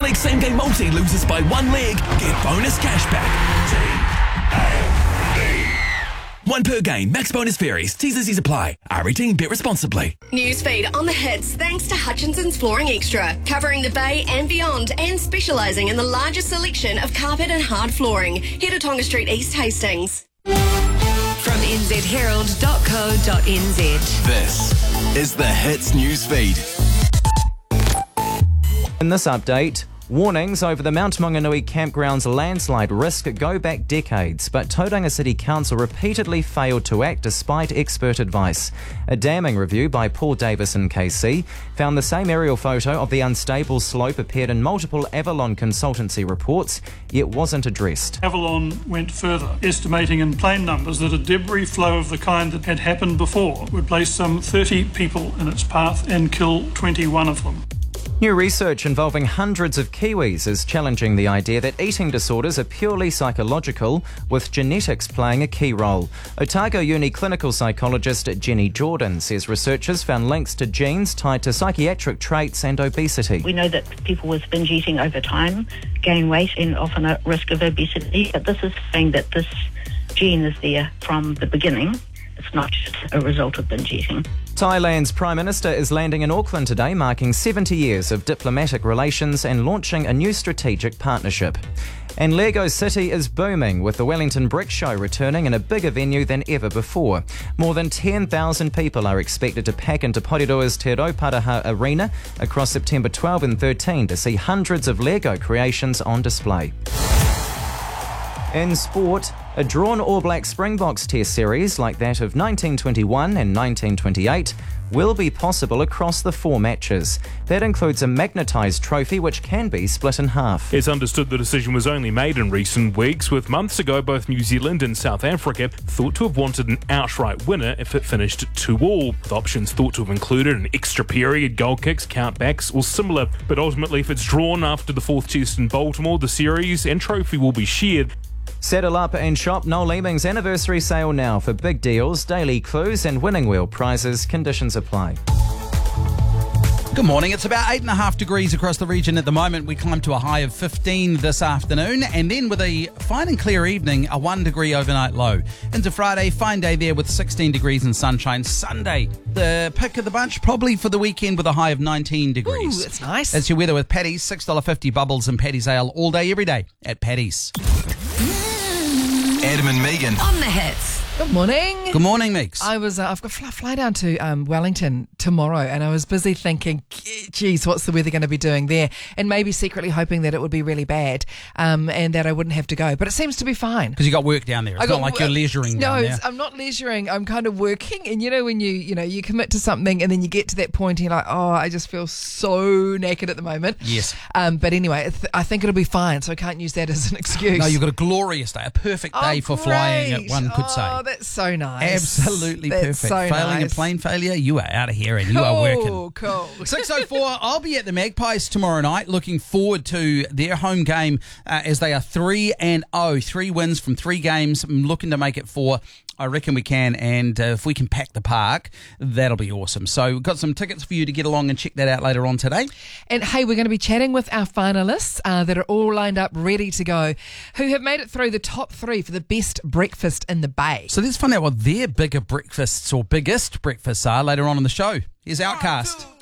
Click Same Game Multi loses by 1 leg, get bonus cashback. One per game, max bonus varies, T&Cs apply. R18, bet responsibly. Newsfeed on the hits thanks to Hutchinson's Flooring Extra, covering the Bay and beyond and specialising in the largest selection of carpet and hard flooring. Head to Tonga Street East Hastings. From nzherald.co.nz. This is the Hits Newsfeed. In this update, warnings over the Mount Maunganui campground's landslide risk go back decades, but Tauranga City Council repeatedly failed to act despite expert advice. A damning review by Paul Davison KC found the same aerial photo of the unstable slope appeared in multiple Avalon consultancy reports, yet wasn't addressed. Avalon went further, estimating in plain numbers that a debris flow of the kind that had happened before would place some 30 people in its path and kill 21 of them. New research involving hundreds of Kiwis is challenging the idea that eating disorders are purely psychological, with genetics playing a key role. Otago Uni clinical psychologist Jenny Jordan says researchers found links to genes tied to psychiatric traits and obesity. We know that people with binge eating over time gain weight and often at risk of obesity, but this is saying that this gene is there from the beginning. It's not just a result of binge eating. Thailand's Prime Minister is landing in Auckland today, marking 70 years of diplomatic relations and launching a new strategic partnership. And Lego City is booming, with the Wellington Brick Show returning in a bigger venue than ever before. More than 10,000 people are expected to pack into Poriroa's Te Rauparaha Arena across September 12 and 13 to see hundreds of Lego creations on display. In sport, a drawn All Black Springboks Test series like that of 1921 and 1928 will be possible across the 4 matches. That includes a magnetised trophy which can be split in half. It's understood the decision was only made in recent weeks, with months ago both New Zealand and South Africa thought to have wanted an outright winner if it finished 2-2, with options thought to have included an extra period, goal kicks, countbacks or similar. But ultimately, if it's drawn after the 4th test in Baltimore, the series and trophy will be shared. Settle up and shop Noel Leeming's anniversary sale now for big deals, daily clues and winning wheel prizes. Conditions apply. Good morning. It's about 8.5 degrees across the region at the moment. We climbed to a high of 15 this afternoon, and then with a fine and clear evening, a 1 degree overnight low. Into Friday, fine day there with 16 degrees and sunshine. Sunday, the pick of the bunch, probably for the weekend with a high of 19 degrees. Ooh, that's nice. That's your weather with Paddy's, $6.50 bubbles and Paddy's Ale all day, every day at Paddy's. Adam and Megan. On the hits. Good morning. Good morning, Meeks. I've got fly down to Wellington tomorrow, and I was busy thinking, geez, what's the weather going to be doing there? And maybe secretly hoping that it would be really bad, and that I wouldn't have to go. But it seems to be fine. Because you got work down there. It's not like you're leisuring down there. No, I'm not leisuring. I'm kind of working. And you know when you commit to something and then you get to that point and you're like, oh, I just feel so knackered at the moment. Yes. But anyway, I think it'll be fine, so I can't use that as an excuse. No, you've got a glorious day, a perfect day for flying, one could say. Oh, that's so nice. Absolutely That's perfect. so Failing nice. a plane failure, you are out of here and you are working. Cool. 6:04, I'll be at the Magpies tomorrow night. Looking forward to their home game as they are 3-0. 3 wins from 3 games. I'm looking to make it 4. I reckon we can, and if we can pack the park, that'll be awesome. So we've got some tickets for you to get along and check that out later on today. And hey, we're going to be chatting with our finalists that are all lined up, ready to go, who have made it through the top 3 for the best breakfast in the Bay. So let's find out what their bigger breakfasts or biggest breakfasts are later on in the show. Here's Outcast.